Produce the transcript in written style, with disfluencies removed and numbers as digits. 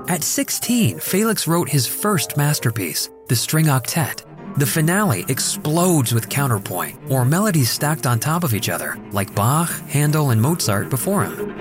At 16, Felix wrote his first masterpiece, the String Octet. The finale explodes with counterpoint, or melodies stacked on top of each other, like Bach, Handel, and Mozart before him.